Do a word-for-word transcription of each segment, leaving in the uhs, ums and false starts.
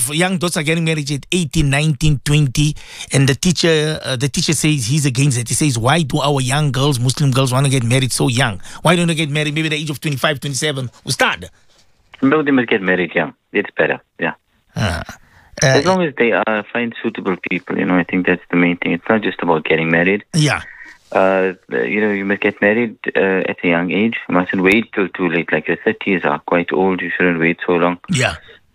of young daughters are getting married at eighteen, nineteen, twenty, and the teacher, uh, the teacher says he's against it. He says, why do our young girls, Muslim girls, want to get married so young? Why don't they get married maybe at the age of twenty-five, twenty-seven? Ustad. No, they must get married young. It's better, yeah. Uh, uh, as long as they uh, find suitable people, you know, I think that's the main thing. It's not just about getting married. Yeah. Uh, you know, you must get married uh, at a young age. You mustn't wait till too late. Like your thirties are quite old. You shouldn't wait so long. Yeah.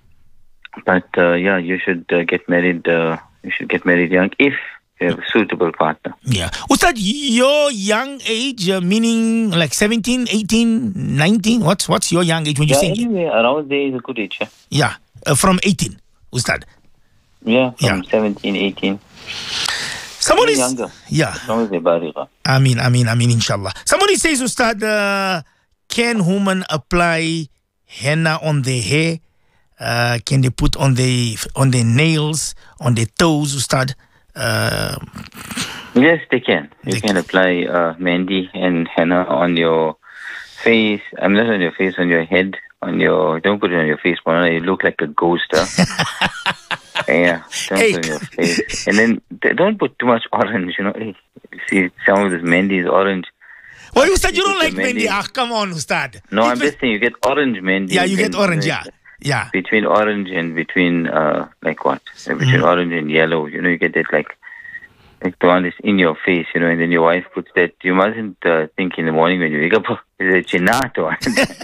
But uh, yeah, you should uh, get married. Uh, you should get married young if you have a suitable partner. Yeah. Ustad, your young age, uh, meaning like seventeen, eighteen, nineteen? What's what's your young age when you yeah, say? Anyway, around there is a good age. Yeah. Yeah. Uh, from eighteen, Ustad. Yeah, from Yeah. seventeen, eighteen. Somebody younger. Yeah. As long as they're baligha. I mean, I mean, I mean, inshallah. Somebody says, Ustad, uh, can women apply henna on their hair? Uh, can they put on their on their nails, on their toes, Ustad? Uh, Yes, they can. You They can apply uh, mehndi and henna on your face. I'm not on your face, on your head, on your. Don't put it on your face, Mona. You look like a ghost. Huh? Yeah, don't Hey. put it on your face. And then th- don't put too much orange. You know, hey, you see, some of this mehndi is orange. well, Ustad, you don't put like the Mendi. mehndi- Ah, come on, Ustad. No, I'm If it- just saying you get orange mehndi. Yeah, you get and- orange, yeah. Yeah. Between orange and between uh like what? Uh, Between Mm. orange and yellow, you know, you get that like like the one that's in your face, you know, and then your wife puts that. You mustn't uh, think in the morning when you wake up, oh, is it chinat or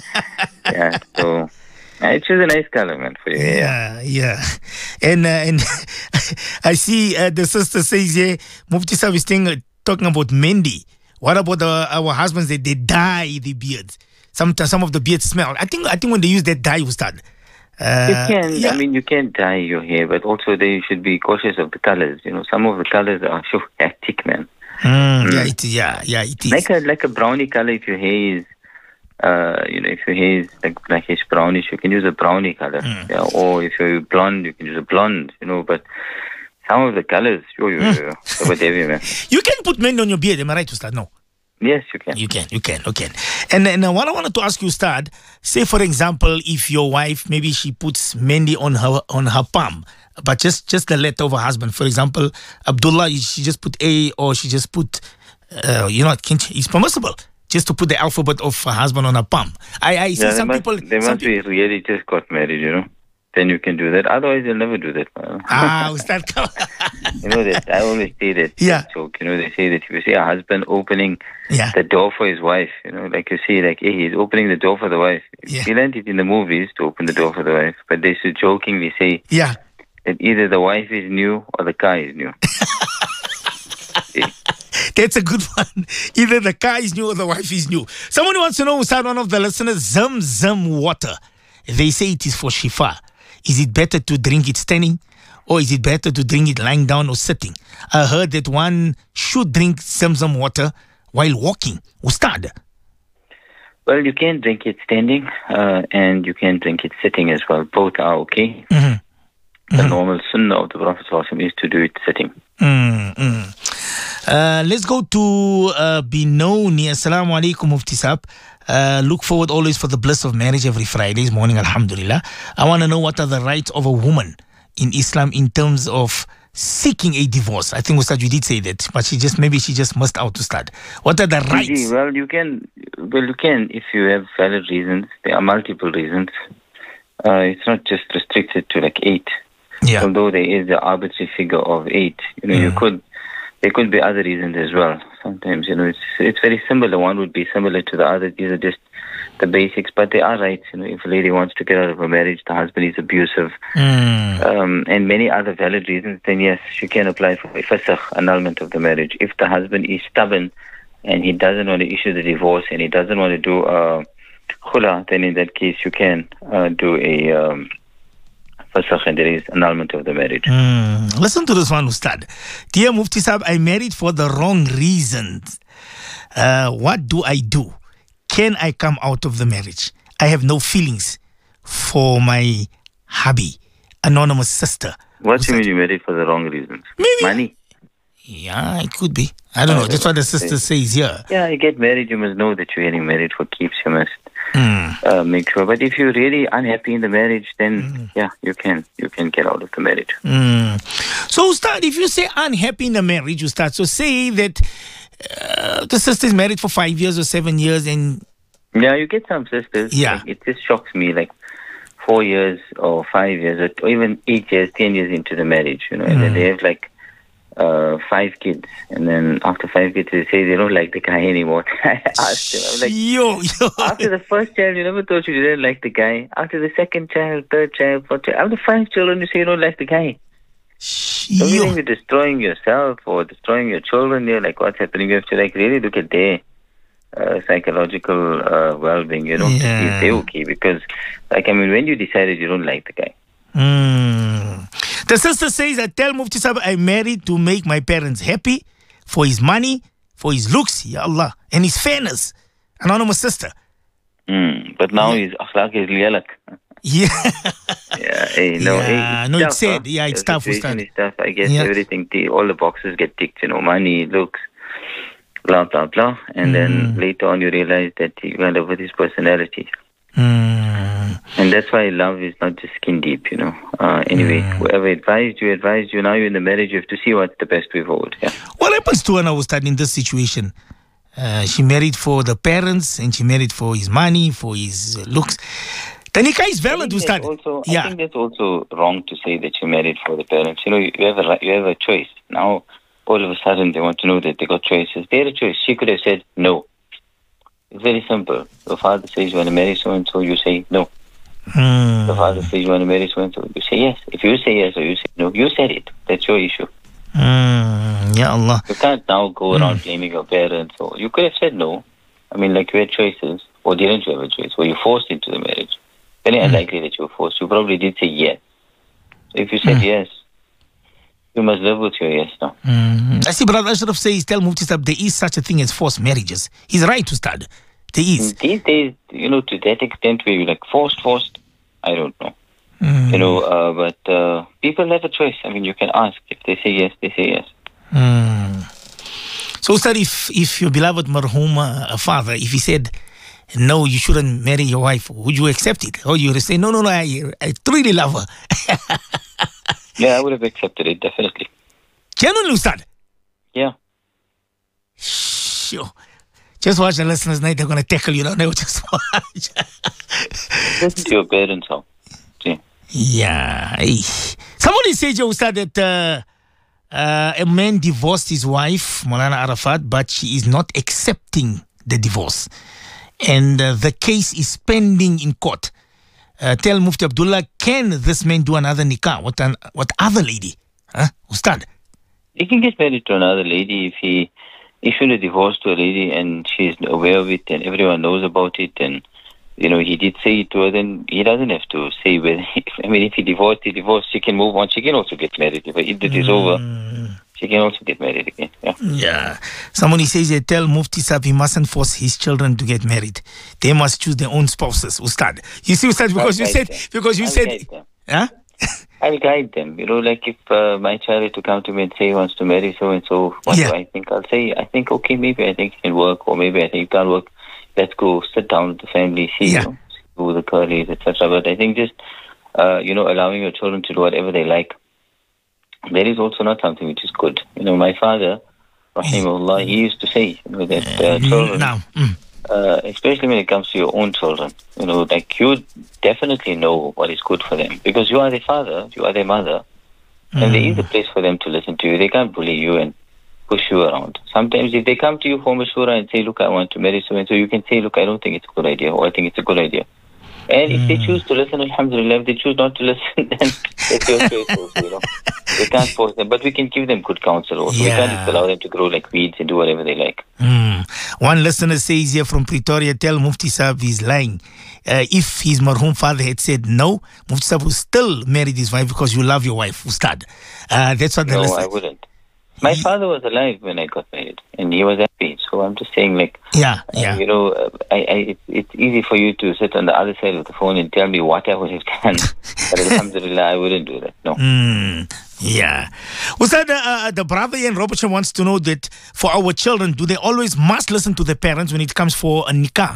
yeah. So uh, it's just a nice color, man, for your hair. Yeah, yeah. And uh, and I see uh, the sister says here, Mufti Sahib is thing, uh, talking about Mendi. What about uh, our husbands that they dye the beards? Some some of the beards smell. I think I think when they use that dye, Ustad. Uh, You can, yeah. I mean, you can dye your hair, but also they should be cautious of the colors. You know, some of the colors are so hectic, man. Mm, yeah, it, yeah, yeah, it is. Like a like a brownie color. If your hair is, uh, you know, if your hair is like blackish brownish, you can use a brownie color. Mm. Yeah, or if you're blonde, you can use a blonde. You know, but some of the colors, yo, yo, yo, yo, about heavy, man. You can put Mendi on your beard. Am I right, Ustad? No. Yes, you can. You can, you can, you can. And then uh, what I wanted to ask you, Ustad, say for example, if your wife, maybe she puts Mendi on her on her palm, but just just the letter of her husband. For example, Abdullah, she just put A, or she just put, uh, you know, can she, it's permissible just to put the alphabet of her husband on her palm. I, I see Yeah, they some must, people. they some must be really just got married, you know. Then you can do that. Otherwise, you'll never do that. Man. Ah, Ustad, come. You know that I always say that Yeah. joke. You know, they say that if you see a husband opening Yeah. the door for his wife, you know, like you see, like, hey, he's opening the door for the wife. Yeah. You learned it in the movies to open the door for the wife, but they should jokingly say Yeah. that either the wife is new or the car is new. See? That's a good one. Either the car is new or the wife is new. Someone wants to know, Ustad, one of the listeners, Zam Zam water. They say it is for shifa. Is it better to drink it standing, or is it better to drink it lying down or sitting? I heard that one should drink Zam Zam water while walking. Ustad. Well, you can drink it standing uh, and you can drink it sitting as well. Both are okay. Mm-hmm. The normal sunnah of the Prophet ﷺ is to do it sitting. Mm-hmm. Uh, let's go to uh, Binoni. Assalamu alaikum, Mufti Sahib. Uh, look forward always for the bliss of marriage every Friday's morning, alhamdulillah. I want to know what are the rights of a woman in Islam in terms of seeking a divorce. I think, Ustad, you did say that, but she just, maybe she just must out to start. What are the rights? Indeed, well, you can, well, you can if you have valid reasons. There are multiple reasons. Uh, it's not just restricted to like eight. Yeah. Although there is the arbitrary figure of eight, you know, you could, there could be other reasons as well. Sometimes, you know, it's it's very similar. One would be similar to the other. These are just the basics, but there are rights. You know, if a lady wants to get out of a marriage, the husband is abusive, Mm. um, and many other valid reasons, then yes, she can apply for a fasakh, annulment of the marriage. If the husband is stubborn and he doesn't want to issue the divorce and he doesn't want to do a khula, then in that case you can uh, do a um, fasakh, and there is annulment of the marriage. Mm. Listen to this one, Ustad. Dear Mufti Sahib, I married for the wrong reasons. Uh, what do I do? Can I come out of the marriage? I have no feelings for my hubby, anonymous sister. What do you mean you married for the wrong reasons? Maybe. Money? Yeah, it could be. I don't know. That's what the sister says here. Yeah, you get married, you must know that you're getting married for keeps. You must Mm. uh, make sure. But if you're really unhappy in the marriage, then mm. yeah, you can you can get out of the marriage. Mm. So, Ustad, if you say unhappy in the marriage, Ustad, so say that uh, the sister is married for five years or seven years, and yeah, you get some sisters. Yeah, like, it just shocks me, like four years or five years or even eight years, ten years into the marriage, you know, and mm. then they have like. Uh, five kids, and then after five kids, they say they don't like the guy anymore. I asked them, I was like, yo, yo. After the first child, you never thought you didn't like the guy. After the second child, third child, fourth child, after five children, you say you don't like the guy. Yo. Don't you think you're destroying yourself or destroying your children? You're like, what's happening? You have to like really look at their uh, psychological uh, well-being, you know, yeah. to see if they're okay. Because, like, I mean, when you decided you don't like the guy. Mm. The sister says, I tell Mufti Sahib I'm married to make my parents happy, for his money, for his looks, ya Allah, and his fairness. Anonymous sister. Mm. But now yeah. his akhlaq is liyalak. Yeah. yeah, hey, no, yeah. hey, no, tough, it's sad. Huh? Yeah, it's tough. It's tough. I guess yeah. everything, all the boxes get ticked, you know, money, looks, blah, blah, blah. And mm. then later on you realize that you end up with his personality. Mm. And that's why love is not just skin deep, you know. Uh, anyway, mm. whoever advised you, advised you. Now you're in the marriage, you have to see what's the best way forward. Yeah. What happens to her now, Ustad, in this situation? Uh, she married for the parents and she married for his money, for his looks. The nikah is valid, Ustad. Also, yeah. I think that's also wrong to say that you married for the parents. You know, you have a, you have a choice. Now, all of a sudden, they want to know that they got choices. They had a choice. She could have said no. It's very simple. Your father says you want to marry so-and-so, you say no. Mm. Your father says you want to marry so-and-so, you say yes. If you say yes or you say no, you said it. That's your issue. Mm. Ya Allah. You can't now go around mm. blaming your parents. Or you could have said no. I mean, like you had choices. Or didn't you have a choice? Were you forced into the marriage? Very mm. unlikely that you were forced. You probably did say yes. So if you said mm. yes, you must live with your yes now. Mm. I see Brother Ashraf says, tell Mufti Sahib, there is such a thing as forced marriages. He's right to start. There is. These days, you know, to that extent where you're like forced, forced, I don't know. Mm. You know, uh, but uh, people have a choice. I mean, you can ask. If they say yes, they say yes. Mm. So, Ustad, if, if your beloved marhum uh, father, if he said, no, you shouldn't marry your wife, would you accept it? Or you would say, no, no, no, I, I truly love her. Yeah, I would have accepted it, definitely. Genuinely, Ustad? Yeah. Sure. Just watch the listeners night, they're going to tackle you now. They will just watch. Listen to your parents, how? See? Yeah. Somebody said, Ustad, that uh, uh, a man divorced his wife, Maulana Arafat, but she is not accepting the divorce. And uh, the case is pending in court. Uh, tell Mufti Abdullah, can this man do another nikah? What an, what other lady? Huh? Ustad? He can get married to another lady if he issued a divorce to a lady and she's aware of it and everyone knows about it and, you know, he did say it to her, then he doesn't have to say whether, I mean, if he divorced, he divorced, she can move on. She can also get married. If it mm. is over, she can also get married again. Yeah. Yeah. Somebody says they tell Mufti Sahib he mustn't force his children to get married. They must choose their own spouses. Ustad. You see, Ustad, because I'll you said, them. because you I'll said, huh? I'll guide them. You know, like if uh, my child is to come to me and say he wants to marry so and so, what yeah. do I think? I'll say, I think, okay, maybe I think it can work, or maybe I think it can't work. Let's go sit down with the family, see, yeah. you know, who the curlies, et cetera. But I think just, uh, you know, allowing your children to do whatever they like, that is also not something which is good. You know, my father, rahimahullah, he used to say, you know, that uh, children, now. Mm. Uh, especially when it comes to your own children, you know, like you definitely know what is good for them because you are their father, you are their mother, mm. and there is a place for them to listen to you. They can't bully you and push you around. Sometimes if they come to you for mashura and say, look, I want to marry so and so, you can say, look, I don't think it's a good idea, or I think it's a good idea. And if they choose to listen, alhamdulillah. If they choose not to listen, then it's your choice also, you know. We can't force them, but we can give them good counsel also. Yeah. We can't just allow them to grow like weeds and do whatever they like. Mm. One listener says here from Pretoria, tell Mufti Sahib he's lying. Uh, if his marhum father had said no, Mufti Sahib would still marry his wife because you love your wife, Ustad. Uh, that's what the No, listener... I wouldn't. My he, father was alive when I got married, and he was happy. So I'm just saying, like, yeah, yeah. Uh, you know, uh, I, I, it's, it's easy for you to sit on the other side of the phone and tell me what I would have done. But alhamdulillah, I wouldn't do that. No. Mm, yeah. Ustad, uh, the brother in Robertson wants to know that for our children, do they always must listen to their parents when it comes for a nikah?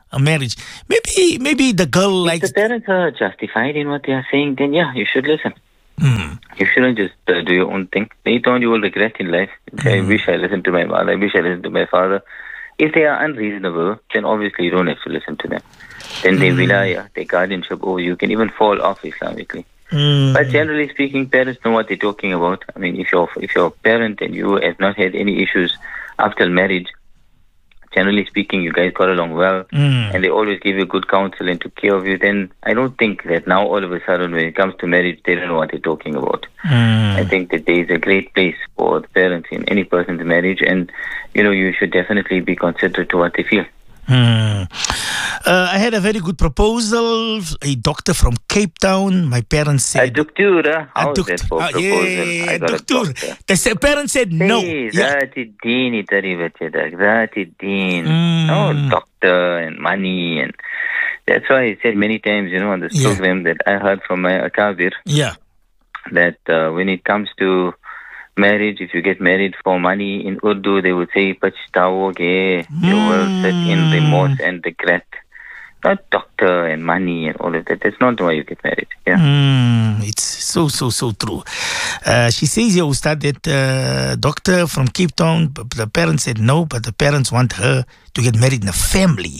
a marriage. Maybe maybe the girl If likes... the parents are justified in what they are saying, then yeah, you should listen. Mm. You shouldn't just uh, do your own thing. Later on, you will regret in life. I wish I listened to my mother. I wish I listened to my father. If they are unreasonable, then obviously you don't have to listen to them. Then they wilaya, their guardianship over you can even fall off Islamically. Mm. But generally speaking, parents know what they're talking about. I mean, if you're if you're a parent and you have not had any issues after marriage, generally speaking, you guys got along well, Mm. and they always give you good counsel and took care of you, then I don't think that now all of a sudden when it comes to marriage, they don't know what they're talking about. Mm. I think that there is a great place for the parents in any person's marriage, and, you know, you should definitely be considerate to what they feel. Hmm. Uh, I had a very good proposal. A doctor from Cape Town. My parents A said... doctor, how a is that for ah, proposal? yeah, I got a doctor. doctor. The sa- parents said no. Hey, Yeah. that is deen, itari bache dak. That is deen. Mm. Oh, doctor and money, and that's why I said many times, you know, on this Yeah. program that I heard from my akabir Yeah. that uh, when it comes to marriage, if you get married for money, in Urdu they would say pachtawoge, you will sit in remorse and regret. Not doctor and money and all of that. That's not why you get married. Yeah. Mm, it's so, so, so true. Uh, she says here, Ustad, that uh, doctor from Cape Town, but the parents said no, but the parents want her to get married in a family.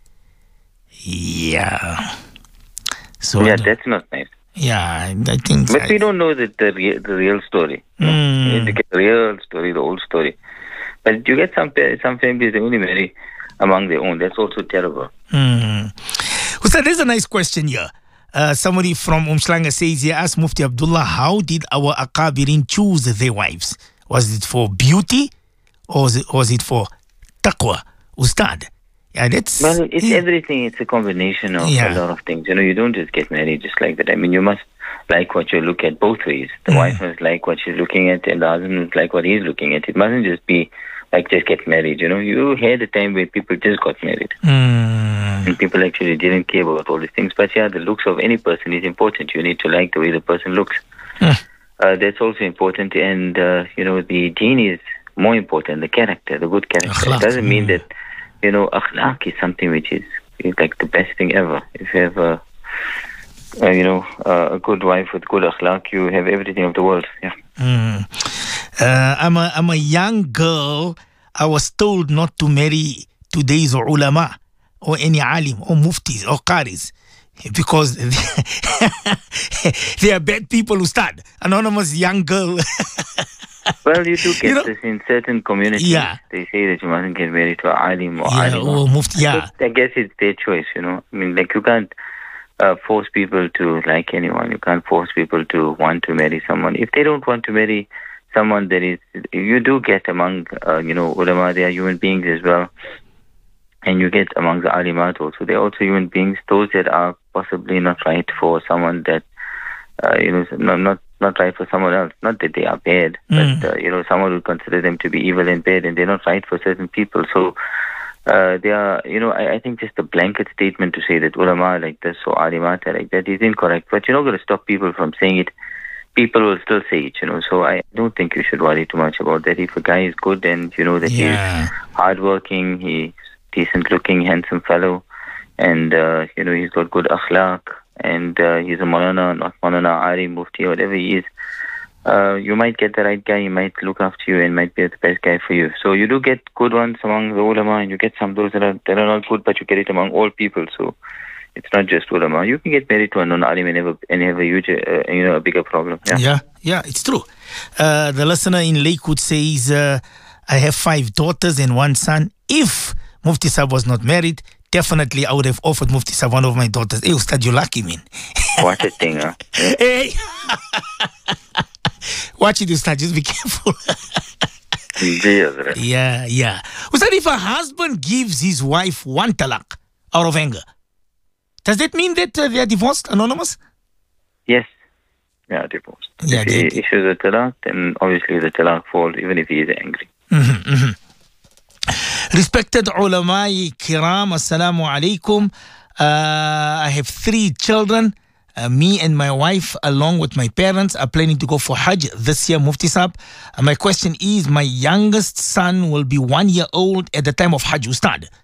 Yeah. So I Yeah, don't- that's not nice. yeah, I think... But I- we don't know the, the, rea- the real story. You know? Mm. You need to get the real story, the old story. But you get some pa- some families, they only marry among their own. That's also terrible. Mm. Ustad, there's a nice question here. Uh, somebody from Umslanga says here, ask Mufti Abdullah, how did our Akabirin choose their wives? Was it for beauty or was it, was it for taqwa? Ustad. Yeah, that's... Well, it's yeah. everything. It's a combination of Yeah. a lot of things. You know, you don't just get married just like that. I mean, you must like what you look at both ways. The Mm. wife must like what she's looking at, and the husband must like what he's looking at. It mustn't just be like just get married. You know, you had a time where people just got married, Mm. and people actually didn't care about all these things. But yeah, the looks of any person is important. You need to like the way the person looks. Mm. Uh, that's also important, and uh, you know, the deen is more important. The character, the good character. Akhlaq, It doesn't mean mm. that, you know, akhlaq is something which is, is like the best thing ever. If you have a, uh, you know, uh, a good wife with good akhlaq, you have everything of the world. Yeah. Mm. Uh, I'm a I'm a young girl. I was told not to marry today's ulama or any alim or muftis or qaris because they are bad people who start. Anonymous young girl. Well, you do get You know- this in certain communities. Yeah. They say that you mustn't get married to an alim or yeah, alim. or mufti. Yeah. But I guess it's their choice, you know. I mean, like, you can't uh, force people to like anyone. You can't force people to want to marry someone. If they don't want to marry someone that is, you do get among, uh, you know, ulama, they are human beings as well. And you get among the alimat also. They're also human beings, those that are possibly not right for someone that, uh, you know, not, not not right for someone else. Not that they are bad, Mm. but, uh, you know, someone would consider them to be evil and bad, and they're not right for certain people. So, uh, they are, you know, I, I think just a blanket statement to say that ulama are like this or alimat are like that is incorrect. But you're not going to stop people from saying it. People will still say it, you know. So I don't think you should worry too much about that. If a guy is good and you know that Yeah. he's hardworking, he's decent-looking, handsome fellow, and uh, you know, he's got good akhlaq, and uh, he's a Maulana, not Maulana, Ari, Mufti, whatever he is, uh, you might get the right guy. He might look after you and might be the best guy for you. So you do get good ones among the ulama, and you get some those that are that are not good, but you get it among all people. So it's not just ulama. You can get married to a non-alim and have a, and have a huge, uh, you know, a bigger problem. Yeah. Yeah, yeah, it's true. Uh, the listener in Lakewood says, uh, I have five daughters and one son. If Mufti Sahib was not married, definitely I would have offered Mufti Sahib one of my daughters. Hey, Ustad, you lucky, man. What a thing, huh? Yeah. Hey! Watch it, Ustad, just be careful. Yes, right. yeah, yeah. Ustad, if a husband gives his wife one talaq out of anger, does that mean that uh, they are divorced, Anonymous? Yes. Yeah, divorced. Yeah, if he they- issues a talaq, then obviously the talaq falls, even if he is angry. Mhm, mhm. Respected ulama kiram, assalamu alaikum. Uh, I have three children. Uh, me and my wife, along with my parents, are planning to go for Hajj this year, Mufti Sahib. Uh, my question is, my youngest son will be one year old at the time of Hajj, Ustad.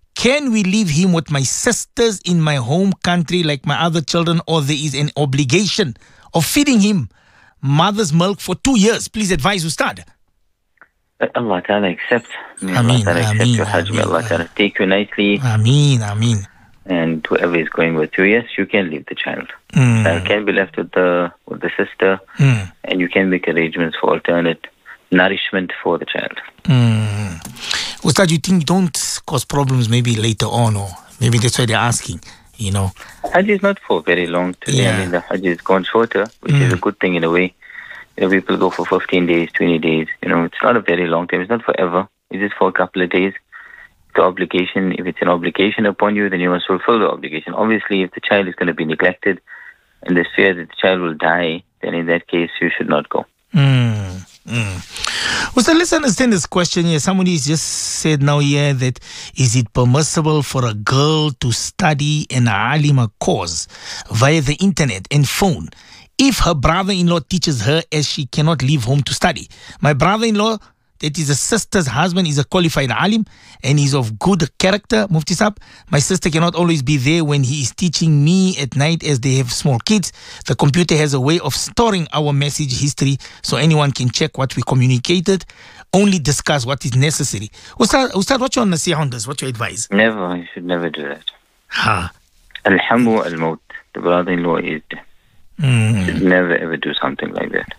Can we leave him with my sisters in my home country like my other children, or there is an obligation of feeding him mother's milk for two years? Please advise, Ustad. Allah Ta'ala accepts. May Ameen, Allah Ta'ala accept ameen, your Hajj. May ameen. Allah Ta'ala take you nicely. Ameen, ameen. And whoever is going with you, yes, you can leave the child. Mm. Child can be left with the with the sister, Mm. and you can make arrangements for alternate nourishment for the child. Mm. Ustad, you think don't cause problems maybe later on, or maybe that's why they're asking, you know? Hajj is not for very long today. Yeah. I mean, the Hajj is gone shorter, which Mm. is a good thing in a way. You know, people go for fifteen days, twenty days. You know, it's not a very long time. It's not forever. It's just for a couple of days. The obligation, if it's an obligation upon you, then you must fulfill the obligation. Obviously, if the child is going to be neglected and there's fear that the child will die, then in that case, you should not go. Mm. Mm. Well, so let's understand this question here. Somebody just said now here that is it permissible for a girl to study an alima course via the internet and phone if her brother-in-law teaches her as she cannot leave home to study? My brother-in-law, that is a sister's husband, is a qualified alim and he's of good character, Mufti Saab. My sister cannot always be there when he is teaching me at night as they have small kids. The computer has a way of storing our message history so anyone can check what we communicated. Only discuss what is necessary. Ustad, Ustad, what's your nasihah on this? What's your advice? Never, you should never do that. Ha. Alhamu al-maut. The brother-in-law is dead. Mm. Should never ever do something like that.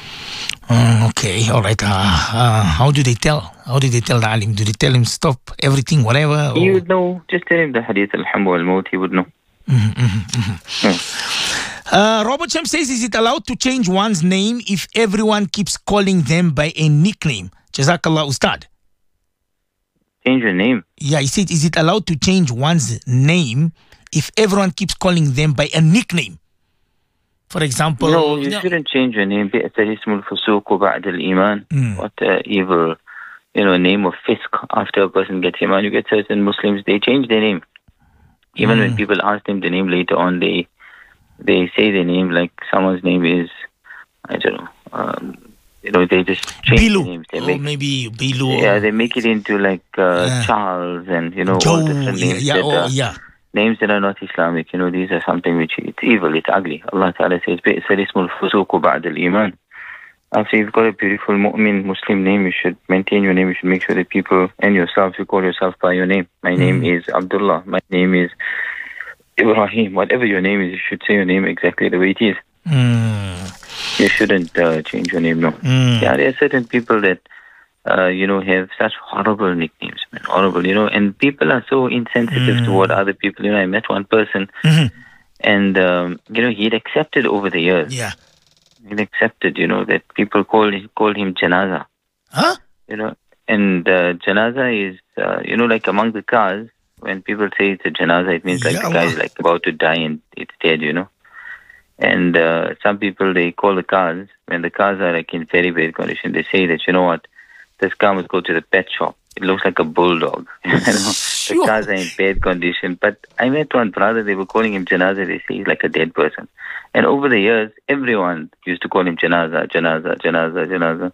Mm, okay, all right. Uh, uh, how do they tell? How do they tell the alim? Do they tell him stop everything, whatever? He or- would know. Just tell him the hadith Alhamu al-maut. He would know. Mhm, mhm, mhm. Uh, Robert Shem says, is it allowed to change one's name if everyone keeps calling them by a nickname? Jazakallah, Ustad. Change your name. Yeah, he said, is it allowed to change one's name if everyone keeps calling them by a nickname? For example, No, you no. shouldn't change your name. بئس الاسم الفسوق بعد الإيمان. Mm. What uh, evil, you know, name of fisk after a person gets iman. You get certain Muslims, they change their name. Even Mm. when people ask them the name later on, they they say their name like someone's name is, I don't know, um, you know, they just change Bilu, their names. They or make, maybe Bilu. yeah, they make it into like uh, Yeah. Charles and, you know, all Joe, different yeah, names. yeah, that, oh, uh, yeah. Names that are not Islamic, you know, these are something which it's evil, it's ugly. Allah Ta'ala says, بئس الاسم الفسوق بعد الإيمان. After you've got a beautiful mu'min Muslim name, you should maintain your name. You should make sure that people and yourself, you call yourself by your name. My name is Abdullah. My name is Ibrahim. Whatever your name is, you should say your name exactly the way it is. Mm. You shouldn't uh, change your name, no. Mm. Yeah, there are certain people that, uh, you know, have such horrible nicknames, man. Horrible, you know, and people are so insensitive Mm. toward other people. You know, I met one person, Mhm. and, um, you know, he'd accepted over the years. Yeah. He'd accepted, you know, that people called, called him Janaza. Huh? You know, and uh, janaza is, uh, you know, like among the cars, when people say it's a janaza, it means like Yeah, the guy is Allah. like about to die and it's dead, you know. And uh, some people, they call the cars, when the cars are like in very bad condition, they say that, you know what, this car must go to the pet shop. It looks like a bulldog. You know? The Sure. cars are in bad condition. But I met one brother, they were calling him janaza, they say he's like a dead person. And over the years, everyone used to call him janaza, janaza, janaza, janaza.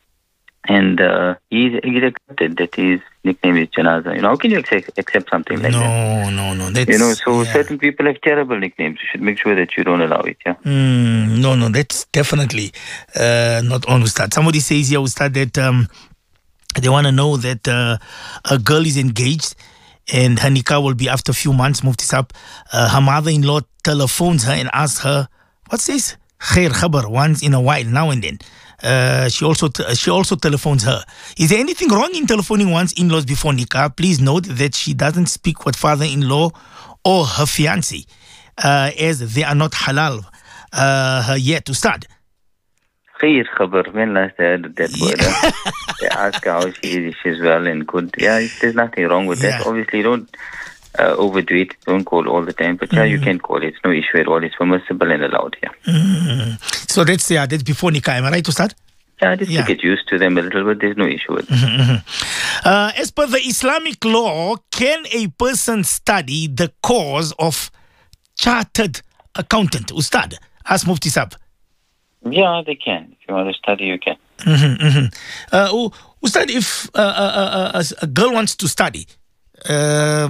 And uh, he's, he's accepted that his nickname is Janaza. You know, how can you accept, accept something like no, that? no, no. That's, You know, so yeah. certain people have terrible nicknames. You should make sure that you don't allow it, yeah? Mm, no, no, that's definitely uh, not on Ustad. Somebody says here, Ustad, that um, they want to know that uh, a girl is engaged and her nikah will be after a few months, Mufti Saab. Uh, her mother-in-law telephones her and asks her, what's this? Khair khabar, once in a while, now and then. Uh, she also t- she also telephones her. Is there anything wrong in telephoning one's in-laws before nikah? Please note that she doesn't speak with father-in-law or her fiancé, uh, as they are not halal uh, her yet to start. Khair khabar. When last I heard that word? Huh? They ask her how she is, if she's well and good. Yeah, if there's nothing wrong with Yeah. that. Obviously, don't uh, overdo it. Don't call all the time. But yeah, you can call it. It's no issue at all. It's permissible and allowed, yeah. Mm. So that's yeah, that's before nikah. Am I right to start? Yeah, just Yeah. to get used to them a little bit. There's no issue with it. Mm-hmm. Uh, as per the Islamic law, can a person study the course of chartered accountant? Ustad, ask Mufti Saab. Yeah, they can. If you want to study, you can. Mm-hmm, mm-hmm. Uh, oh, Ustad, if uh, uh, uh, uh, a girl wants to study, uh,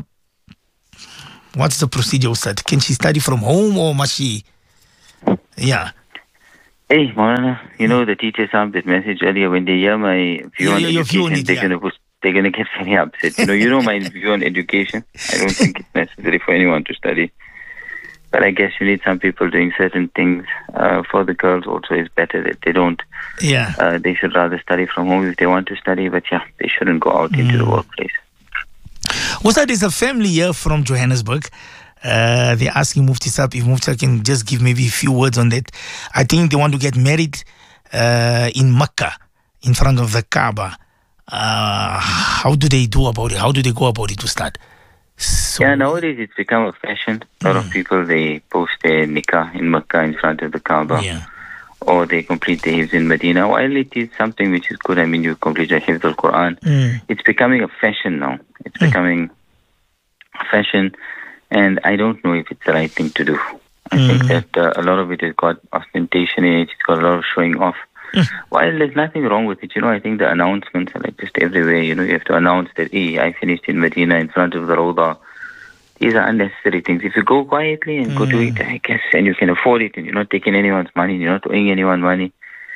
what's the procedure, Ustad? Can she study from home or must she? Yeah. Hey, Maulana, you know the teachers have that message earlier when they hear my view Yeah, on yeah, your view on education, it, they're yeah. gonna push, they're gonna get very upset. You know, you know my view on education. I don't think it's necessary for anyone to study, but I guess you need some people doing certain things. Uh, for the girls, also, it's better that they don't. Yeah. Uh, they should rather study from home if they want to study, but yeah, they shouldn't go out into the workplace. Ustad, there's a family here from Johannesburg. Uh, they're asking Mufti Saab if Mufti Saab can just give maybe a few words on that. I think they want to get married uh, in Mecca, in front of the Kaaba. Uh, how do they do about it? How do they go about it to start? So, Yeah, nowadays it's become a fashion. A lot of people, they post their nikah in Mecca in front of the Kaaba. yeah. Or they complete the hifz in Medina. While it is something which is good, I mean, you complete the hifz al-Quran. Mm. It's becoming a fashion now. It's becoming a fashion, and I don't know if it's the right thing to do. I Mm. think that uh, a lot of it has got ostentation in it. It's got a lot of showing off. Mm. While there's nothing wrong with it, you know, I think the announcements are like just everywhere. You know, you have to announce that, hey, I finished in Medina in front of the Rawda. These are unnecessary things. If you go quietly and go do it, I guess, and you can afford it, and you're not taking anyone's money, you're not owing anyone money,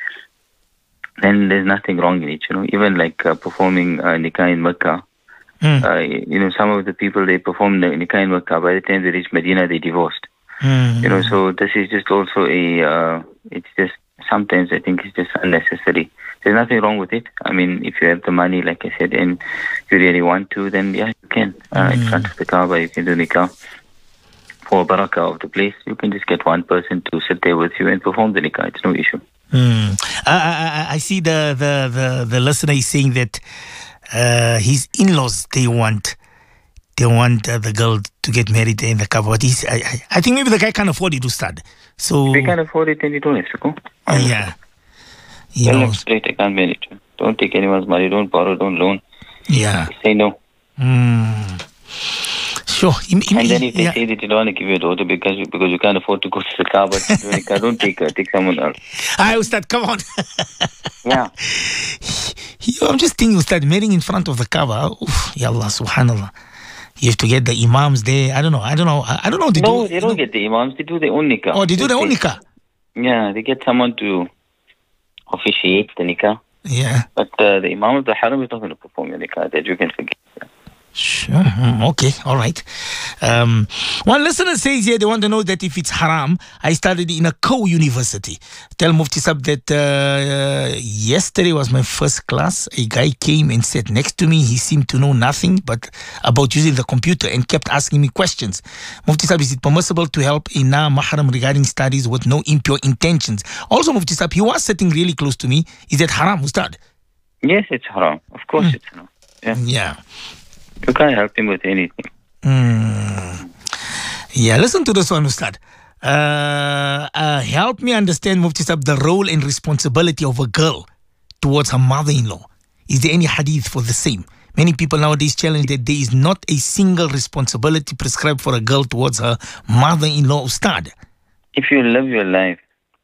then there's nothing wrong in it, you know. Even like uh, performing uh, nikah in Mecca, Mm. uh, you know, some of the people, they perform the nikah in Mecca, by the time they reach Medina, they divorced. Mm. You know, so this is just also a, uh, it's just, sometimes I think it's just unnecessary. There's nothing wrong with it. I mean, if you have the money, like I said, and you really want to, then yeah, you can. Uh, in front of the Kaaba, you can do nikah. For barakah of the place, you can just get one person to sit there with you and perform the nikah. It's no issue. Mm. I, I, I see the, the, the, the listener is saying that uh, his in-laws, they want they want uh, the girl to get married in the Kaaba. But he's, I, I, I think maybe the guy can't afford it to start. So If you can't afford it, then you don't have to go. uh, yeah. You Tell know, them straight, I can't manage. Don't take anyone's money, don't borrow, don't loan. yeah. Say no. Mm. Sure. Im- im- And then if they yeah. say that you don't want to give your daughter because you, because you can't afford to go to the Kaaba, don't take her, take someone else. I Ustad, come on. Yeah. You- I'm just thinking, Ustad, marrying in front of the Kaaba. Oof, ya Allah, subhanallah. You have to get the imams there. I don't know. I don't know. I, I don't know. They No, do, they you don't know- get the imams, they do their own nikah. Oh, they do their own nikah. Yeah, they get someone to officiate the nikah. Yeah. But uh, the Imam of the Haram is not going to perform your nikah, that you can forget. Sure. Mm, okay. All right. Um, one listener says here they want to know that if it's haram, I studied in a co-university. Tell Mufti Saab that uh, yesterday was my first class. A guy came and sat next to me. He seemed to know nothing but about using the computer and kept asking me questions. Mufti Saab, is it permissible to help a na-mahram regarding studies with no impure intentions? Also, Mufti Saab, he was sitting really close to me. Is that haram, Ustad? Yes, it's haram. Of course it's haram. Yeah. Yeah. You can't help him with anything. Mm. Yeah, listen to this one, Ustad. Uh, uh, help me understand, Mufti Saab, the role and responsibility of a girl towards her mother-in-law. Is there any hadith for the same? Many people nowadays challenge that there is not a single responsibility prescribed for a girl towards her mother-in-law, Ustad. If you live your life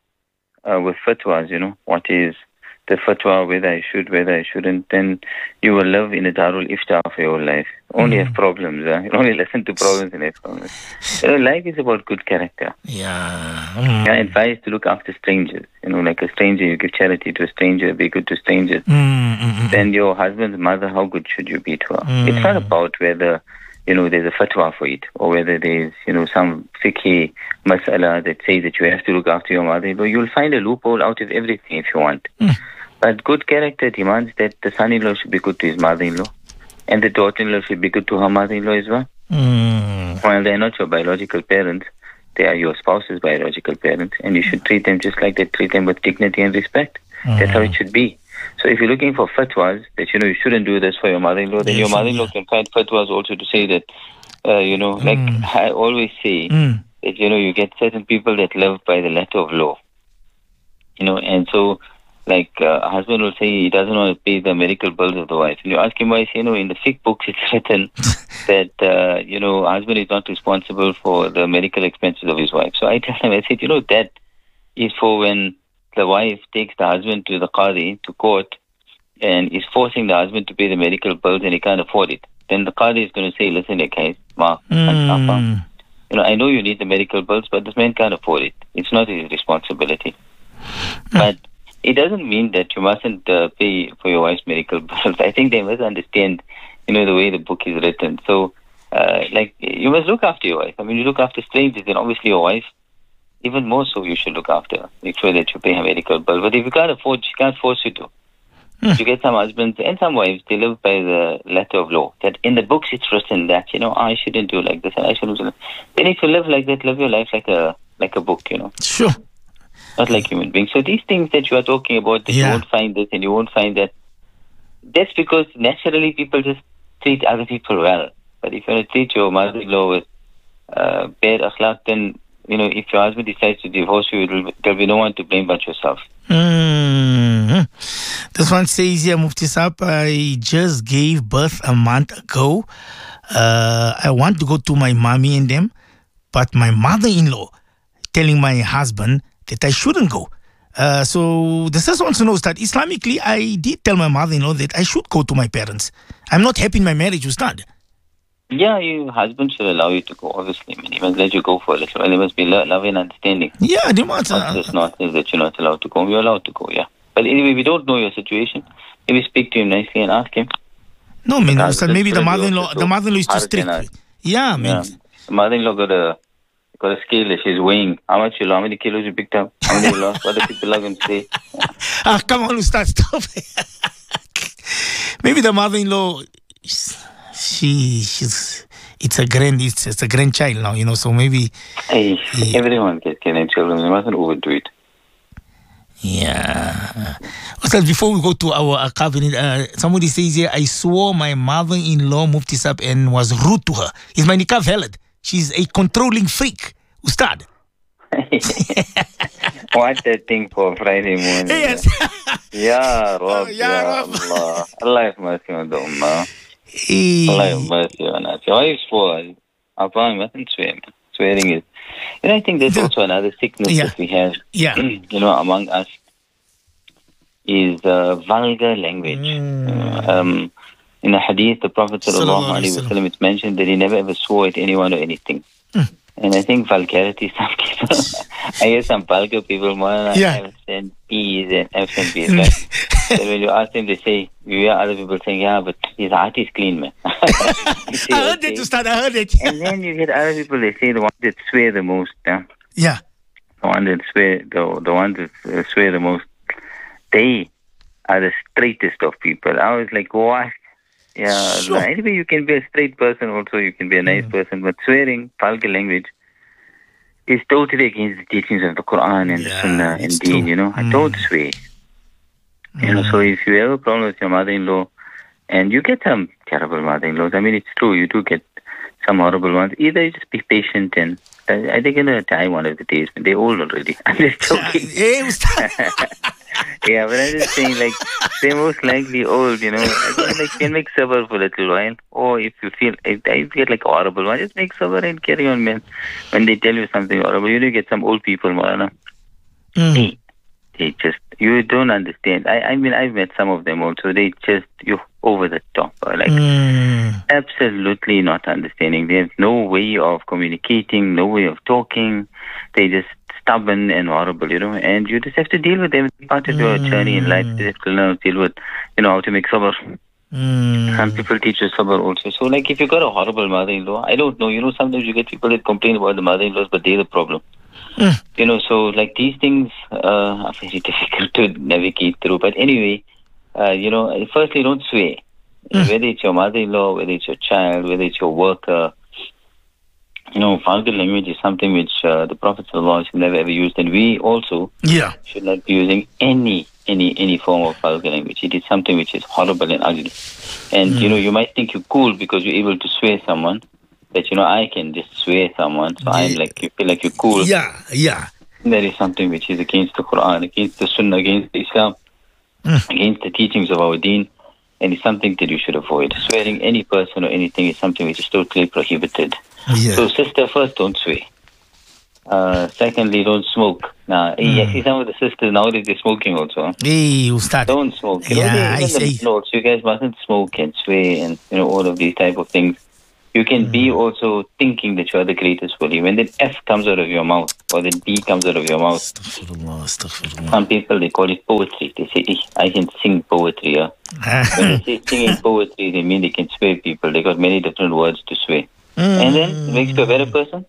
uh, with fatwas, you know, what is the fatwa, whether I should, whether I shouldn't, then you will live in a darul ifta for your life. Only Mm. have problems. Huh? You only listen to problems and have problems. You know, life is about good character. Yeah. Mm. Yeah, advice to look after strangers. You know, like a stranger, you give charity to a stranger, be good to strangers. Mm, mm, mm, Then your husband's mother, how good should you be to her? Mm. It's not about whether, you know, there's a fatwa for it, or whether there's, you know, some fiqhi mas'ala that says that you have to look after your mother-in-law. You'll find a loophole out of everything if you want. Mm. But good character demands that the son-in-law should be good to his mother-in-law, and the daughter-in-law should be good to her mother-in-law as well. mm. While they're not your biological parents, they are your spouse's biological parents, and you should treat them just like they treat them with dignity and respect. That's how it should be. So if you're looking for fatwas that, you know, you shouldn't do this for your mother-in-law, then Yes, your mother-in-law yeah. can find fatwas also to say that, uh, you know, like I always say, Mm. that, you know, you get certain people that live by the letter of law. You know, and so, like, uh, a husband will say he doesn't want to pay the medical bills of the wife. And you ask him why, he say, you know, in the fiqh books it's written that, uh, you know, husband is not responsible for the medical expenses of his wife. So I tell him, I said, you know, that is for when the wife takes the husband to the qadi, to court, and is forcing the husband to pay the medical bills and he can't afford it. then the qadi is going to say, listen, okay, Mark, Mm. you know, I know you need the medical bills, but this man can't afford it. It's not his responsibility. But it doesn't mean that you mustn't uh, pay for your wife's medical bills. I think they must understand, you know, the way the book is written. So, uh, like, you must look after your wife. I mean, you look after strangers, then obviously your wife, even more so, you should look after her. Make sure that you pay her medical bill. But if you can't afford, she can't force you to. You get some husbands and some wives, they live by the letter of law. That in the books it's written that, you know, I shouldn't do like this and I shouldn't do that. Then if you live like that, live your life like a like a book, you know. Sure. Not like human beings. So these things that you are talking about, that Yeah. you won't find this and you won't find that, that's because naturally people just treat other people well. But if you want to treat your mother-in-law with uh, bad akhlaq, then, you know, if your husband decides to divorce you, it'll, there'll be no one to blame but yourself. Mm. This one says here, Mufti Saab, I just gave birth a month ago. Uh, I want to go to my mommy and them, but my mother-in-law telling my husband that I shouldn't go. Uh, so the sister wants to know that Islamically, I did tell my mother-in-law that I should go to my parents. I'm not happy in my marriage, Ustad. Yeah, your husband should allow you to go, obviously. I mean, he must let you go for a little while. There must be lo- love and understanding. Yeah, they must. Not Uh, just not is that you're not allowed to go. You're allowed to go, yeah. But anyway, we don't know your situation. Maybe speak to him nicely and ask him. no, man, Because Ustad, it's maybe the pretty mother-in-law, also the mother-in-law is too hard strict. enough. Yeah, man. Yeah. The mother-in-law got a got a scale that she's weighing. How much you lost? How many kilos you picked up? How many you lost? What do people are going to say? Ah, come on, Ustad, stop. Maybe the mother-in-law, she, she's, it's a grand, it's, it's a grandchild now, you know. So maybe, Hey, Yeah. everyone gets grandchildren. They mustn't overdo it. yeah. Ustad, before we go to our uh, cabinet, uh, somebody says here, I swore my mother-in-law Mufti Saab and was rude to her. Is my nikah valid? She's a controlling freak, Ustad. Watch that thing for Friday morning. Yes. Ya Rob, Ya Ya Rab. Allah. Allah have mercy on the ummah. Eh, Allah have mercy on us. Your wife's for Apa, mustn't swear. Man. Swearing is... And I think there's The- also another sickness Yeah. that we have, yeah. you know, among us, is uh, vulgar language. Mm. Um, in the hadith, the Prophet Sallallahu sallallahu alaihi alaihi wasallam. wasallam, it's mentioned that he never ever swore at anyone or anything. Mm. And I think vulgarity, some people, I hear some vulgar people, man, Yeah. F's and P's and F's and P's, right? Then when you ask them, they say, you hear other people saying, yeah, but his heart is clean, man. You say, I heard okay. that, Ustad, I heard it. And then you get other people, they say the ones that swear the most, yeah? Yeah. the one that swear, the, the ones that uh, swear the most, they are the straightest of people. I was like, what? Yeah, Sure. no, anyway, you can be a straight person also, you can be a nice person, but swearing, vulgar language, is totally against the teachings of the Quran and Yeah, the Sunnah and it's Deen, true. you know. I Mm. don't swear. You know, so if you have a problem with your mother-in-law, and you get some terrible mother-in-laws, I mean, it's true, you do get some horrible ones. Either you just be patient and uh, I think in a time one of the days, they're old already. I'm just joking. Hey, Ustad. Yeah, but I'm just saying, like, they're most likely old, you know. I think, like, you can make sabr for a little while. Or if you feel, if I get like a horrible one, just make sabr and carry on, man. When they tell you something horrible, you know, you get some old people, Marana. Mm. They, they just, you don't understand. I, I mean, I've met some of them also. They just, you over the top. Or like, Mm. absolutely not understanding. They have no way of communicating, no way of talking. They just stubborn and horrible, you know, and you just have to deal with them. It's part of your journey in life. You have to learn to deal with, you know, how to make sabr. Mm. Some people teach you sabr also. So, like, if you got a horrible mother-in-law, I don't know, you know, sometimes you get people that complain about the mother-in-laws, but they're the problem. Mm. You know, so, like, these things uh, are very difficult to navigate through. But anyway, uh, you know, firstly, don't swear. Mm. Whether it's your mother-in-law, whether it's your child, whether it's your worker, you know, vulgar language is something which uh, the Prophet ﷺ never ever used, and we also Yeah. should not be using any, any, any form of vulgar language. It is something which is horrible and ugly. And, you know, you might think you're cool because you're able to swear someone, that, you know, I can just swear someone, so I'm Yeah. like, you feel like you're cool. Yeah. Yeah. That is something which is against the Quran, against the Sunnah, against Islam, Mm. against the teachings of our deen, and it's something that you should avoid. Swearing any person or anything is something which is totally prohibited. Yeah. So, sister, first, don't swear. Uh, secondly, don't smoke. Nah, Mm. yeah, see some of the sisters nowadays they're smoking also. Hey, Ustad. Don't smoke. You know, Yeah, they, I even the say. laws, you guys mustn't smoke and swear and you know all of these type of things. You can be also thinking that you are the greatest wali. When the F comes out of your mouth or the D comes out of your mouth, Astaghfirullah, astaghfirullah. some people they call it poetry. They say, "Eh, I can sing poetry." Yeah? When they say singing poetry, they mean they can swear people. They got many different words to swear. And then it makes you a better person.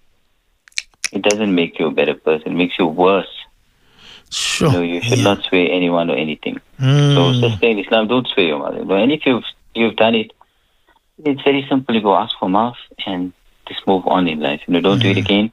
It doesn't make you a better person. It makes you worse. Sure. You know, you should yeah. not swear anyone or anything. Mm. So, sister in Islam, don't swear your mother. And if you've you've done it, it's very simple. You go ask for maaf and just move on in life. You know, don't mm. do it again.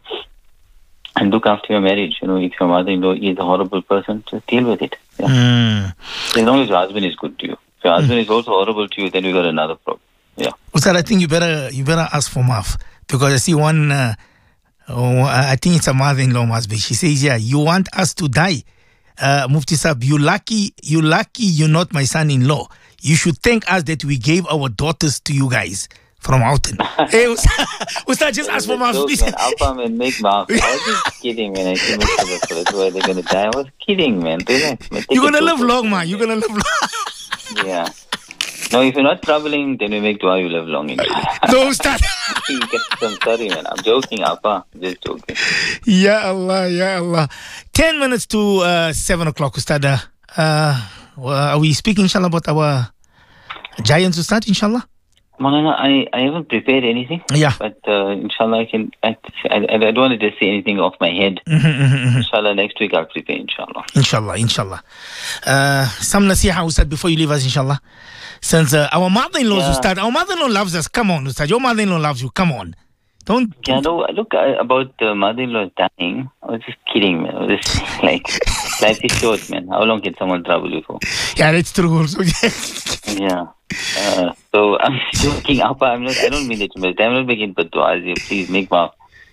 And look after your marriage. You know, if your mother-in-law is a horrible person, just deal with it. Yeah. Mm. As long as your husband is good to you. If your husband mm. is also horrible to you, then we got another problem. Yeah. Ustad, I think you better you better ask for maaf, because I see one. Uh, oh, I think it's a mother-in-law must be. She says, "Yeah, you want us to die, uh, Mufti Sahib. You lucky, you lucky. You're not my son-in-law. You should thank us that we gave our daughters to you guys from Houghton." Hey, Ustad, just ask for maaf. I'll come and make maaf. I was just kidding, man. I think that's why they're gonna die. I was kidding, man. Relax, man. You're gonna live long, man. You're gonna live long. Yeah. No, if you're not troubling, then we make dua you live long. No, Ustad. I'm sorry, man. I'm joking, Appa. Just joking. Ya Allah, Ya Allah. Ten minutes to uh, seven o'clock, Ustad. Uh, are we speaking, inshallah, about our giants, Ustad, inshallah? Maulana, I, I haven't prepared anything. Yeah. But uh, inshallah, I can. I, I, I don't want to just say anything off my head. Mm-hmm, mm-hmm. Inshallah, next week I'll prepare, inshallah. Inshallah, inshallah. Uh, some nasiha, Ustad, before you leave us, inshallah. Since uh, our mother-in-law, yeah. Ustad, our mother-in-law loves us. Come on, Ustad. Your mother-in-law loves you. Come on. Don't. Yeah, no, look, I, about uh, mother-in-law dying, I was just kidding, man. I was just like, life is short, man. How long can someone trouble you for? Yeah, that's true also. Yeah. Uh, so I'm joking, Appa. I'm not, I don't mean it to make. I'm not making bad du'as here. Please make maaf.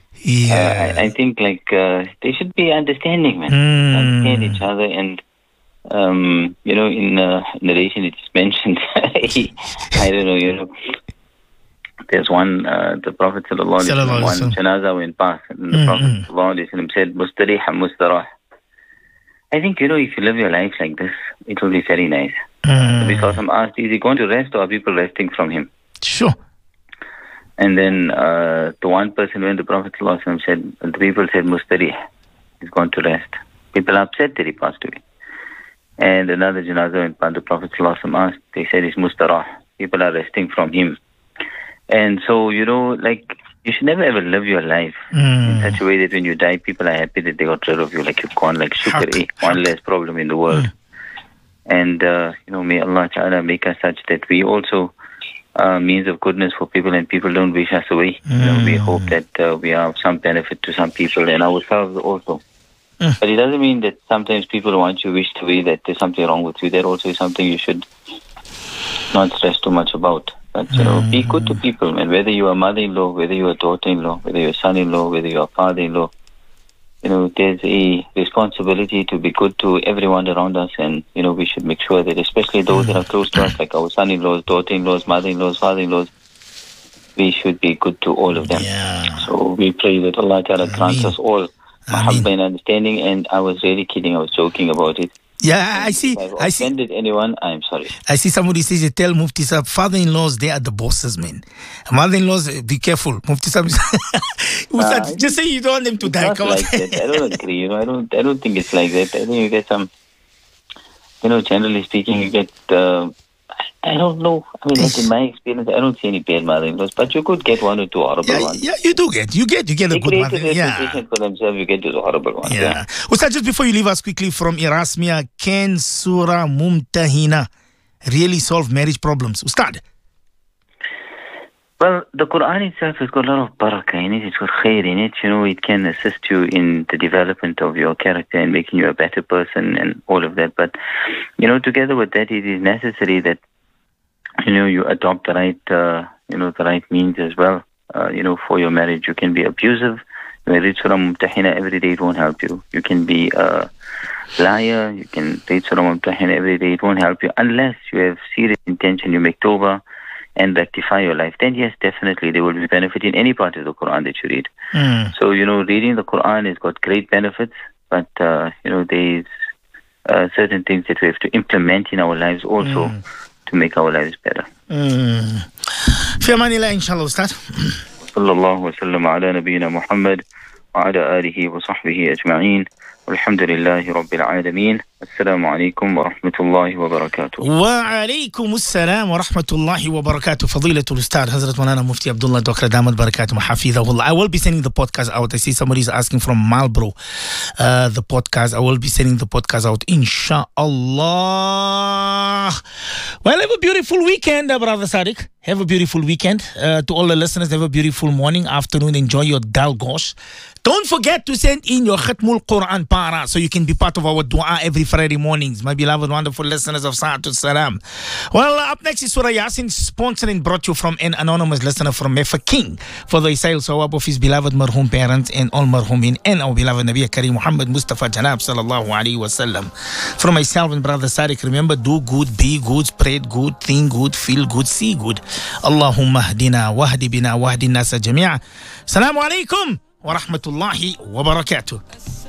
Yeah. Uh, I, I think, like, uh, they should be understanding, man. Mm. Understand each other and. Um, you know, in uh, narration it's mentioned, I don't know, you know, there's one, uh, the Prophet sallallahu alaihi wasallam, one janaza went past, and the mm-hmm. Prophet sallallahu alaihi wasallam said, Mustarih mustarah. I think, you know, if you live your life like this, it will be very nice. Mm. Because I'm asked, is he going to rest or are people resting from him? Sure. And then uh, the one person, when the Prophet sallallahu alaihi wasallam said, the people said, Mustarih, he's going to rest. People are upset that he passed away. And another janazah went by the Prophet ﷺ asked, they said it's mustarah. People are resting from him. And so, you know, like, you should never ever live your life mm. in such a way that when you die, people are happy that they got rid of you, like you've gone, like shukr, eh, one less problem in the world. Mm. And, uh, you know, may Allah Ta'ala make us such that we also uh, means of goodness for people and people don't wish us away. Mm. You know, we hope that uh, we are of some benefit to some people and ourselves also. Mm. But it doesn't mean that sometimes people want you wished away, that there's something wrong with you. That also is something you should not stress too much about. But, you know, mm. be good to people, man. Whether you are mother-in-law, whether you are daughter-in-law, whether you are son-in-law, whether you are father-in-law, you know, there's a responsibility to be good to everyone around us. And, you know, we should make sure that especially those that are close to us, like our son-in-laws, daughter-in-laws, mother-in-laws, father-in-laws, we should be good to all of them. Yeah. So we pray that Allah Ta'ala grants us all mahabba and understanding, and I was really kidding. I was joking about it. Yeah, I see. If I've I see. offended anyone, I'm sorry. I see somebody says, tell Mufti Sahib, father-in-laws, they are the bosses, man. Mother-in-laws, be careful. Mufti Sahib, uh, just say you don't want them to die. Not Come like on. that. I don't agree. You know, I don't. I don't think it's like that. I think you get some. You know, generally speaking, you get. Uh, I don't know. I mean, like in my experience, I don't see any bad mother-in-laws, but you could get one or two horrible yeah, ones. Yeah, you do get. You get. You get a they good mother. They Yeah. reputation for themselves. You get those horrible ones. Yeah. yeah. Ustad, just before you leave us quickly from Erasmia, can Surah Mumtahina really solve marriage problems? Ustad. Well, the Quran itself has got a lot of barakah in it. It's got khair in it. You know, it can assist you in the development of your character and making you a better person and all of that. But, you know, together with that, it is necessary that, you know, you adopt the right, uh, you know, the right means as well. Uh, you know, for your marriage, you can be abusive. You read Surah Mumtahina every day, it won't help you. You can be a liar. You can read Surah Mumtahina every day, it won't help you. Unless you have serious intention, you make tawbah and rectify your life, then yes, definitely there will be benefit in any part of the Quran that you read. Mm. So, you know, reading the Quran has got great benefits, but uh, you know, there's uh, certain things that we have to implement in our lives also mm. to make our lives better. Mm. في أمان الله إن شاء الله أستاذ. صلى الله وسلم على نبينا محمد وعلى آله وصحبه أجمعين والحمد لله رب العالمين. السلام عليكم ورحمة الله وبركاته. وعليكم السلام ورحمة الله وبركاته. فضيلة الأستاذ Hazrat Maulana Mufti Abdullah Doctor Damat Barakatuh Hafidhahullah. I will be sending the podcast out. I see somebody is asking from Marlborough uh, the podcast. I will be sending the podcast out inshallah. Well, have a beautiful weekend, uh, Brother Sadiq. Have a beautiful weekend. Uh, to all the listeners, have a beautiful morning, afternoon. Enjoy your dal gosh. Don't forget to send in your Khatmul Quran para so you can be part of our dua every Friday mornings. My beloved, wonderful listeners of Sa'atul Salam. Well, uh, up next is Surah Yasin, sponsored and brought you from an anonymous listener from Mefa King for the Isail Sawab of his beloved marhum parents and all marhumin and our beloved Nabi Kareem Muhammad Mustafa Janab Sallallahu Alaihi Wasallam. From myself and Brother Sadiq, remember, do good, be good, spread good, think good, feel good, see good. Allahumma hdina wahdi bina wahdi nasa jami'a. Assalamu alaikum wa rahmatullahi wa barakatuh.